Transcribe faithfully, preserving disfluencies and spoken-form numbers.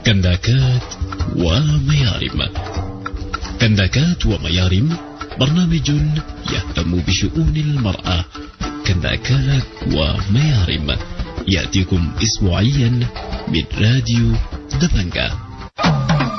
كنداكات وميارم. كنداكات وميارم برنامج يهتم بشؤون المرأة. كنداكات وميارم يأتيكم أسبوعيا من راديو دبنجة.